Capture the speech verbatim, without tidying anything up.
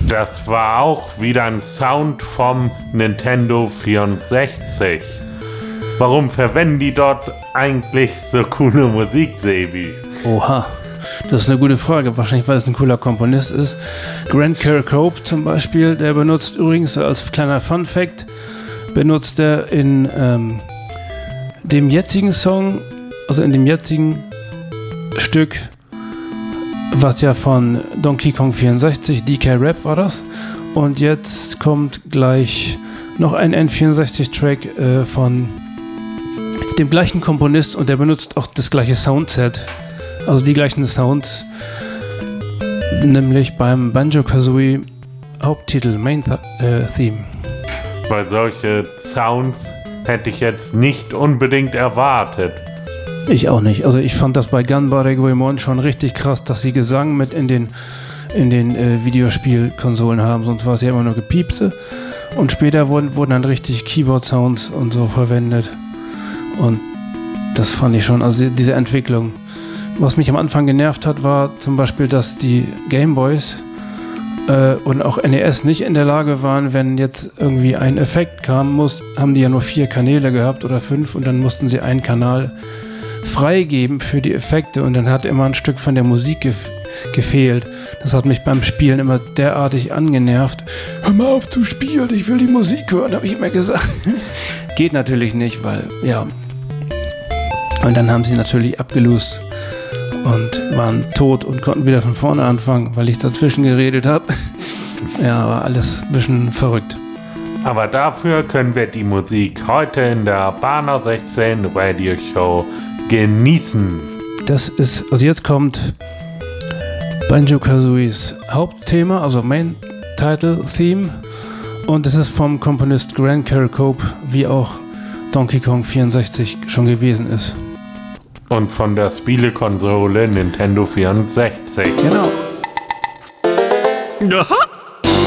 Das war auch wieder ein Sound vom Nintendo vierundsechzig. Warum verwenden die dort eigentlich so coole Musik, Sebi? Oha, das ist eine gute Frage. Wahrscheinlich, weil es ein cooler Komponist ist. Grant Kirkhope zum Beispiel, der benutzt übrigens als kleiner Fun-Fact, benutzt er in ähm, dem jetzigen Song, also in dem jetzigen Stück, was ja von Donkey Kong vierundsechzig, D K Rap war das. Und jetzt kommt gleich noch ein N vierundsechzig-Track äh, von dem gleichen Komponist und der benutzt auch das gleiche Soundset, also die gleichen Sounds, nämlich beim Banjo-Kazooie Haupttitel, Main Th- äh, Theme. Weil solche Sounds hätte ich jetzt nicht unbedingt erwartet. Ich auch nicht. Also ich fand das bei Gunbar Reguimon schon richtig krass, dass sie Gesang mit in den, in den äh, Videospielkonsolen haben, sonst war es ja immer nur Gepiepse. Und später wurden, wurden dann richtig Keyboard-Sounds und so verwendet. Und das fand ich schon, also diese Entwicklung. Was mich am Anfang genervt hat, war zum Beispiel, dass die Gameboys äh, und auch N E S nicht in der Lage waren, wenn jetzt irgendwie ein Effekt kam, muss, haben die ja nur vier Kanäle gehabt oder fünf und dann mussten sie einen Kanal freigeben für die Effekte und dann hat immer ein Stück von der Musik gef- gefehlt. Das hat mich beim Spielen immer derartig angenervt. Hör mal auf zu spielen, ich will die Musik hören, habe ich immer gesagt. Geht natürlich nicht, weil, ja. Und dann haben sie natürlich abgelost und waren tot und konnten wieder von vorne anfangen, weil ich dazwischen geredet habe. Ja, war alles ein bisschen verrückt. Aber dafür können wir die Musik heute in der Banner sechzehn Radio Show genießen. Das ist, also jetzt kommt Banjo-Kazooies Hauptthema, also Main Title Theme, und es ist vom Komponist Grant Kirkhope, wie auch Donkey Kong vierundsechzig schon gewesen ist. Und von der Spielekonsole Nintendo vierundsechzig. Genau. Aha.